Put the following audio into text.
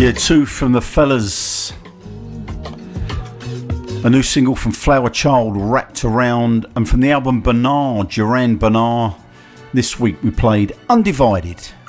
Two from the fellas. A new single from Flower Child, Wrapped Around, and from the album Bernard, Duran Bernard. This week we played Undivided.